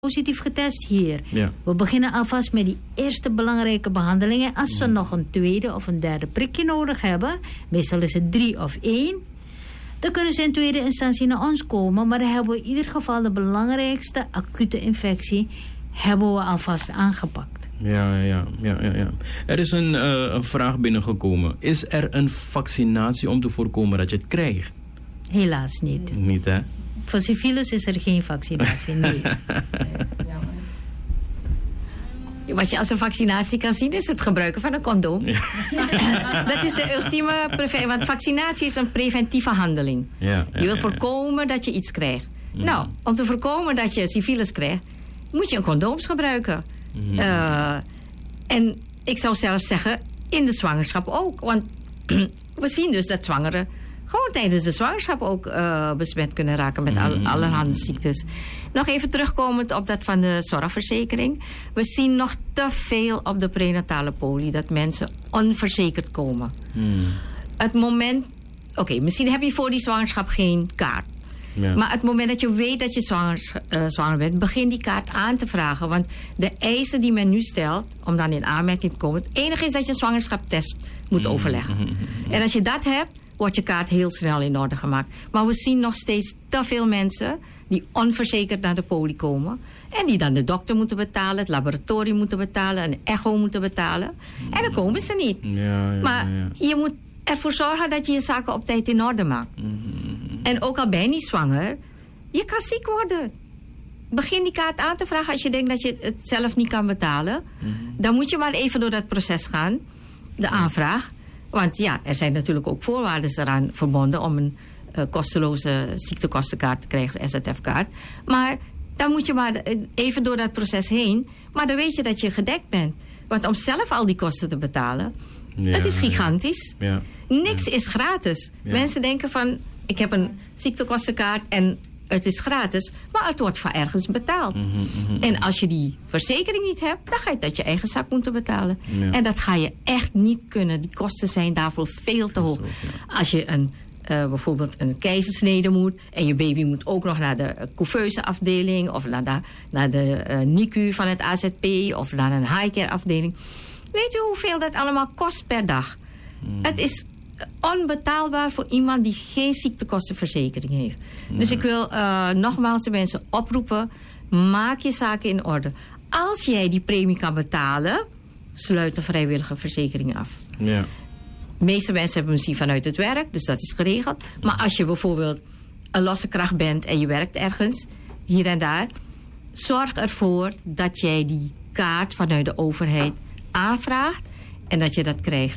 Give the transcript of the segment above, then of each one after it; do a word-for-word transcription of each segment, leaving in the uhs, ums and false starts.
positief getest hier. Ja. We beginnen alvast met die eerste belangrijke behandelingen. Als ze nog een tweede of een derde prikje nodig hebben, meestal is het drie of één, dan kunnen ze in tweede instantie naar ons komen. Maar dan hebben we in ieder geval de belangrijkste acute infectie hebben we alvast aangepakt. Ja, ja, ja, ja, ja. Er is een, uh, een vraag binnengekomen. Is er een vaccinatie om te voorkomen dat je het krijgt? Helaas niet. Niet, hè? Voor syfilis is er geen vaccinatie, nee. Wat je als een vaccinatie kan zien is het gebruiken van een condoom. Ja. Dat is de ultieme preventie. Want vaccinatie is een preventieve handeling. Ja, ja, je wil ja, voorkomen dat je iets krijgt. Ja. Nou, om te voorkomen dat je syfilis krijgt, moet je een condooms gebruiken. Ja. Uh, en ik zou zelfs zeggen, in de zwangerschap ook. Want we zien dus dat zwangeren gewoon tijdens de zwangerschap ook uh, besmet kunnen raken met al, allerhande ziektes. Nog even terugkomend op dat van de zorgverzekering. We zien nog te veel op de prenatale poli dat mensen onverzekerd komen. Hmm. Het moment, oké, okay, misschien heb je voor die zwangerschap geen kaart. Ja. Maar het moment dat je weet dat je zwanger, uh, zwanger bent, begin die kaart aan te vragen. Want de eisen die men nu stelt om dan in aanmerking te komen, het enige is dat je een zwangerschapstest moet mm-hmm. overleggen. Mm-hmm. En als je dat hebt, wordt je kaart heel snel in orde gemaakt. Maar we zien nog steeds te veel mensen die onverzekerd naar de poli komen. En die dan de dokter moeten betalen, het laboratorium moeten betalen, een echo moeten betalen. Mm. En dan komen ze niet. Ja, ja, maar ja. je moet ervoor zorgen dat je je zaken op tijd in orde maakt. Mm-hmm. En ook al ben je niet zwanger, je kan ziek worden. Begin die kaart aan te vragen als je denkt dat je het zelf niet kan betalen. Mm-hmm. Dan moet je maar even door dat proces gaan, de aanvraag. Want ja, er zijn natuurlijk ook voorwaarden eraan verbonden om een uh, kosteloze ziektekostenkaart te krijgen, S Z F-kaart. Maar dan moet je maar even door dat proces heen. Maar dan weet je dat je gedekt bent. Want om zelf al die kosten te betalen, ja, het is gigantisch. Ja. Niks ja. is gratis. Ja. Mensen denken van, ik heb een ziektekostenkaart en het is gratis, maar het wordt van ergens betaald. Mm-hmm, mm-hmm. En als je die verzekering niet hebt, dan ga je het uit je eigen zak moeten betalen. Ja. En dat ga je echt niet kunnen. Die kosten zijn daarvoor veel te hoog. Zo, ja. Als je een, uh, bijvoorbeeld een keizersnede moet en je baby moet ook nog naar de uh, couveuse afdeling of naar de, naar de uh, N I C U van het A Z P of naar een high-care afdeling. Weet u hoeveel dat allemaal kost per dag? Mm. Het is onbetaalbaar voor iemand die geen ziektekostenverzekering heeft. Nee. Dus ik wil uh, nogmaals de mensen oproepen, maak je zaken in orde. Als jij die premie kan betalen, sluit de vrijwillige verzekering af. Ja. De meeste mensen hebben misschien vanuit het werk, dus dat is geregeld. Maar als je bijvoorbeeld een losse kracht bent en je werkt ergens, hier en daar, zorg ervoor dat jij die kaart vanuit de overheid aanvraagt en dat je dat krijgt.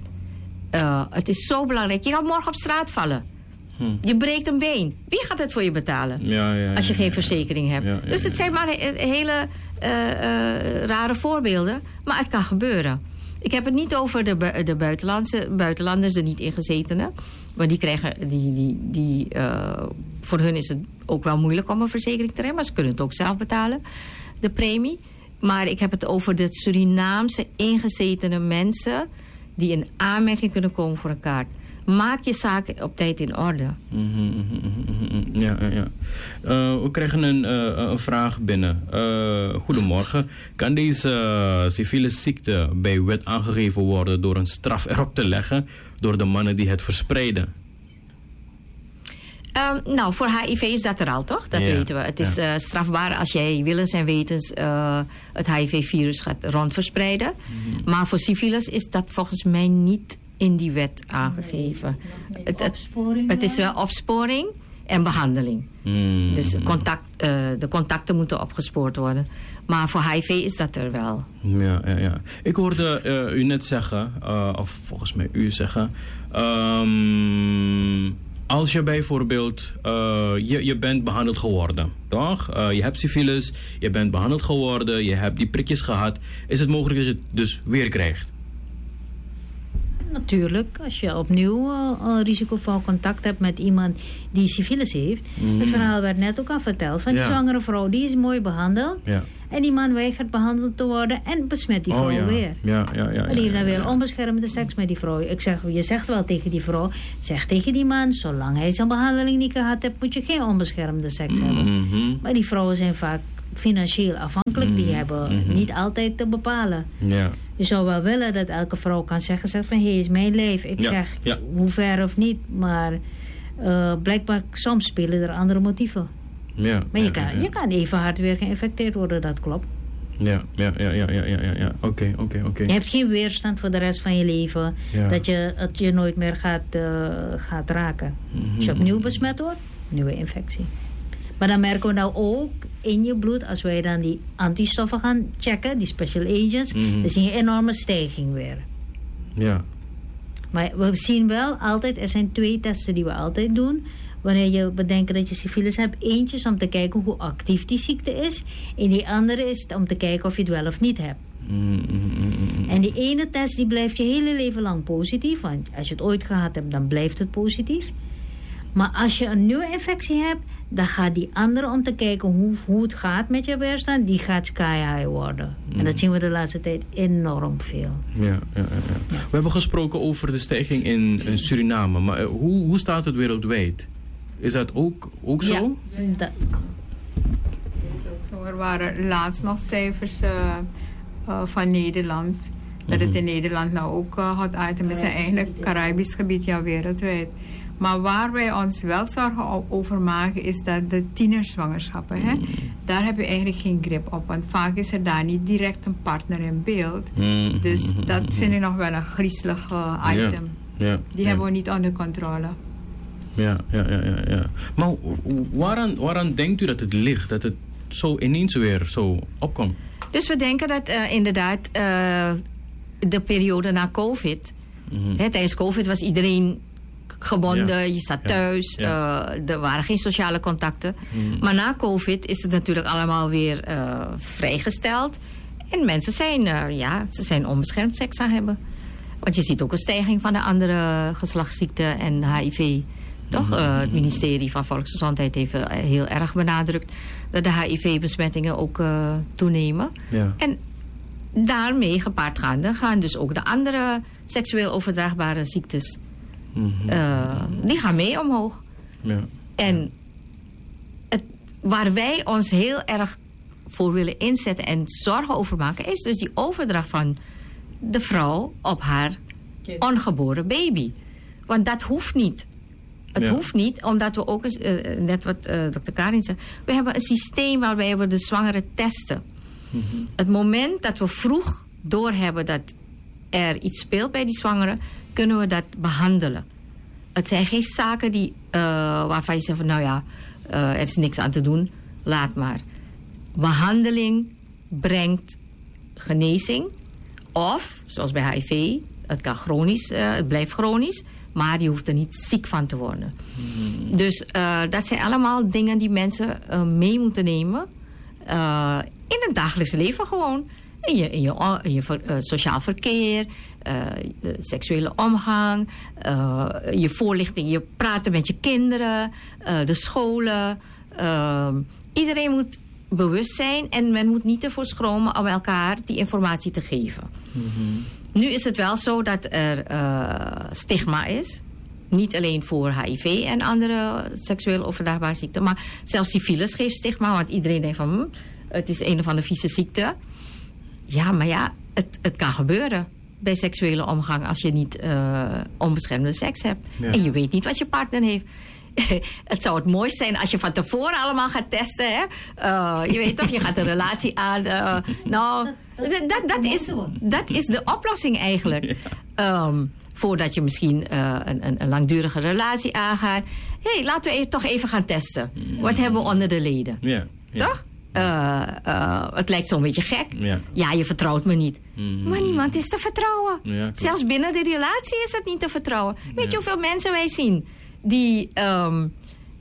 Uh, het is zo belangrijk. Je gaat morgen op straat vallen. Hm. Je breekt een been. Wie gaat het voor je betalen? Ja, ja, als je ja, geen ja, verzekering hebt. Ja, ja, dus het zijn maar he- hele uh, uh, rare voorbeelden. Maar het kan gebeuren. Ik heb het niet over de, bu- de buitenlandse, buitenlanders, de niet ingezetenen. Maar die krijgen, die, die, die, uh, voor hun is het ook wel moeilijk om een verzekering te hebben. Maar ze kunnen het ook zelf betalen, de premie. Maar ik heb het over de Surinaamse ingezetene mensen die in aanmerking kunnen komen voor een kaart. Maak je zaken op tijd in orde. Mm-hmm, mm-hmm, ja, ja, ja. Uh, we krijgen een, uh, een vraag binnen. Uh, goedemorgen. Kan deze uh, civiele ziekte bij wet aangegeven worden door een straf erop te leggen door de mannen die het verspreiden? Um, nou, voor H I V is dat er al, toch? Dat ja, weten we. Het is ja. uh, strafbaar als jij willens en wetens uh, het H I V-virus gaat rondverspreiden. Mm-hmm. Maar voor civilis is dat volgens mij niet in die wet aangegeven. Nee, het, het, het is wel opsporing en behandeling. Mm-hmm. Dus contact, uh, de contacten moeten opgespoord worden. Maar voor H I V is dat er wel. Ja, ja, ja. Ik hoorde uh, u net zeggen, uh, of volgens mij u zeggen, Um, als je bijvoorbeeld, uh, je, je bent behandeld geworden, toch? Uh, je hebt syfilis, je bent behandeld geworden, je hebt die prikjes gehad. Is het mogelijk dat je het dus weer krijgt? Natuurlijk, als je opnieuw uh, een risicovol contact hebt met iemand die syfilis heeft. Mm. Het verhaal werd net ook al verteld van die ja. zwangere vrouw, die is mooi behandeld. Ja. En die man weigert behandeld te worden en besmet die vrouw oh, ja. weer. Ja, ja, ja, en die heeft ja, dan weer ja. onbeschermde seks met die vrouw. Ik zeg, je zegt wel tegen die vrouw, zeg tegen die man, zolang hij zijn behandeling niet gehad heeft, moet je geen onbeschermde seks mm-hmm. hebben. Maar die vrouwen zijn vaak financieel afhankelijk. Mm. Die hebben mm-hmm. niet altijd te bepalen. Ja. Je zou wel willen dat elke vrouw kan zeggen, zeg van, hé, hey, is mijn lijf. Ik ja. zeg, ja. hoe ver of niet. Maar uh, blijkbaar, soms spelen er andere motieven. Ja. Maar je, ja, kan, ja, ja. je kan even hard weer geïnfecteerd worden, dat klopt. Ja, ja, ja, ja, ja, ja, ja. Oké, okay, oké, okay, oké. Okay. Je hebt geen weerstand voor de rest van je leven. Ja. Dat je het je nooit meer gaat, uh, gaat raken. Mm-hmm. Als je opnieuw besmet wordt, nieuwe infectie. Maar dan merken we nou ook in je bloed, als wij dan die antistoffen gaan checken, die special agents, mm-hmm. dan zie je een enorme stijging weer. Ja. Maar we zien wel altijd, er zijn twee testen die we altijd doen. Wanneer je bedenkt dat je syfilis hebt. Eentje is om te kijken hoe actief die ziekte is. En die andere is om te kijken of je het wel of niet hebt. Mm-hmm. En die ene test die blijft je hele leven lang positief. Want als je het ooit gehad hebt, dan blijft het positief. Maar als je een nieuwe infectie hebt, dan gaat die andere om te kijken hoe, hoe het gaat met je weerstand. Die gaat sky high worden. Mm. En dat zien we de laatste tijd enorm veel. Ja, ja, ja, ja. Ja. We hebben gesproken over de stijging in, in Suriname. Maar uh, hoe, hoe staat het wereldwijd? Is dat ook, ook zo? Ja, dat is ook zo. Er waren laatst nog cijfers uh, uh, van Nederland. Dat mm-hmm. het in Nederland nou ook uh, hot item is. En eigenlijk Caribisch gebied, ja, wereldwijd. Maar waar wij ons wel zorgen over maken is dat de tienerzwangerschappen, mm. hè, daar heb je eigenlijk geen grip op. Want vaak is er daar niet direct een partner in beeld. Mm. Dus dat vind ik nog wel een griezelig uh, item. Ja. Ja. Die ja. hebben we niet onder controle. Ja, ja, ja, ja, ja. Maar waaraan, waaraan denkt u dat het ligt? Dat het zo ineens weer zo opkomt? Dus we denken dat uh, inderdaad uh, de periode na COVID... Mm-hmm. Hè, tijdens COVID was iedereen gebonden, ja. je zat thuis, ja. Ja. Uh, er waren geen sociale contacten. Mm. Maar na COVID is het natuurlijk allemaal weer uh, vrijgesteld. En mensen zijn, uh, ja, ze zijn onbeschermd seks aan hebben. Want je ziet ook een stijging van de andere geslachtsziekten en H I V. Toch? Mm-hmm. Uh, het ministerie van Volksgezondheid heeft uh, heel erg benadrukt dat de H I V-besmettingen ook uh, toenemen. Ja. En daarmee gepaardgaande gaan dus ook de andere seksueel overdraagbare ziektes, mm-hmm. uh, die gaan mee omhoog. Ja. En het, waar wij ons heel erg voor willen inzetten en zorgen over maken, is dus die overdracht van de vrouw op haar ongeboren baby. Want dat hoeft niet. Het ja. hoeft niet, omdat we ook, eens, uh, net wat uh, dokter Karin zei, we hebben een systeem waarbij we de zwangere testen. Mm-hmm. Het moment dat we vroeg doorhebben dat er iets speelt bij die zwangere, kunnen we dat behandelen. Het zijn geen zaken die, uh, waarvan je zegt van nou ja, uh, er is niks aan te doen, laat maar. Behandeling brengt genezing. Of, zoals bij H I V, het kan chronisch, uh, het blijft chronisch, maar je hoeft er niet ziek van te worden. Mm. Dus uh, dat zijn allemaal dingen die mensen uh, mee moeten nemen. Uh, in het dagelijks leven gewoon. In je, in je, in je uh, sociaal verkeer, uh, de seksuele omgang, uh, je voorlichting, je praten met je kinderen, uh, de scholen. Uh, iedereen moet bewust zijn en men moet niet ervoor schromen om elkaar die informatie te geven. Mm-hmm. Nu is het wel zo dat er uh, stigma is. Niet alleen voor H I V en andere seksueel overdraagbare ziekten, maar zelfs syfilis geeft stigma, want iedereen denkt van hm, het is een of andere vieze ziekte. Ja, maar ja, het, het kan gebeuren bij seksuele omgang als je niet uh, onbeschermde seks hebt. Ja. En je weet niet wat je partner heeft. Het zou het mooiste zijn als je van tevoren allemaal gaat testen. Hè? Uh, je weet toch, je gaat een relatie aan. Uh, nou, dat, dat, dat, is, dat is de oplossing eigenlijk. Um, voordat je misschien uh, een, een, een langdurige relatie aangaat. Hé, hey, laten we even, toch even gaan testen. Wat hebben we onder de leden? Ja, ja. Toch? Uh, uh, het lijkt zo'n beetje gek. Ja. ja, je vertrouwt me niet. Mm-hmm. Maar niemand is te vertrouwen. Ja, zelfs binnen de relatie is het niet te vertrouwen. Weet ja. je hoeveel mensen wij zien die Um,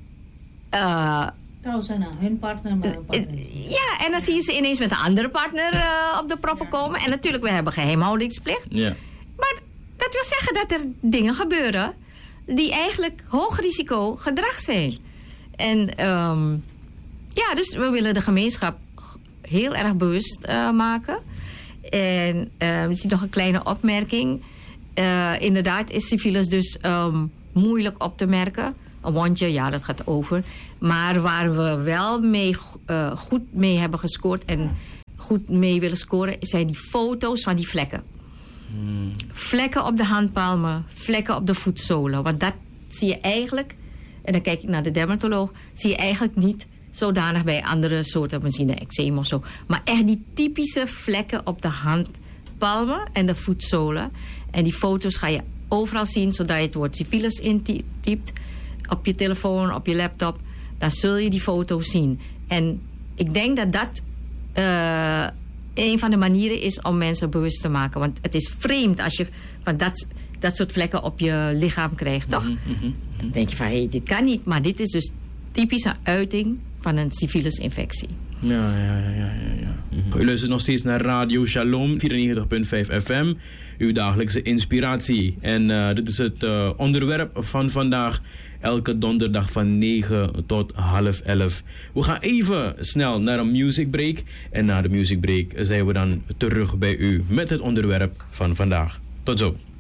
uh, trouw zijn aan hun partner, maar hun partner. Uh, ja, en dan zie je ze ineens met een andere partner uh, op de proppen ja. komen. En natuurlijk, we hebben geheimhoudingsplicht. Ja. Maar dat wil zeggen dat er dingen gebeuren die eigenlijk hoog risico gedrag zijn. En um, ja, dus we willen de gemeenschap heel erg bewust uh, maken. En uh, misschien nog een kleine opmerking. Uh, inderdaad is syfilis dus um, moeilijk op te merken. Een wondje, ja, dat gaat over. Maar waar we wel mee, uh, goed mee hebben gescoord en goed mee willen scoren, zijn die foto's van die vlekken. Hmm. Vlekken op de handpalmen, vlekken op de voetzolen. Want dat zie je eigenlijk, en dan kijk ik naar de dermatoloog, zie je eigenlijk niet zodanig bij andere soorten, misschien een eczeem of zo. Maar echt die typische vlekken op de handpalmen en de voetzolen. En die foto's ga je overal zien, zodat je het woord syphilis intypt op je telefoon, op je laptop. Dan zul je die foto's zien. En ik denk dat dat uh, een van de manieren is om mensen bewust te maken. Want het is vreemd als je van dat, dat soort vlekken op je lichaam krijgt, toch? Mm-hmm. Dan denk je van, hé, hey, dit kan niet. Maar dit is dus typische uiting van een syphilisinfectie. Ja, ja, ja, ja, ja. Mm-hmm. U luistert nog steeds naar Radio Shalom, vierennegentig komma vijf F M. Uw dagelijkse inspiratie. En uh, dit is het uh, onderwerp van vandaag. Elke donderdag van negen tot half elf. We gaan even snel naar een music break. En na de music break zijn we dan terug bij u met het onderwerp van vandaag. Tot zo.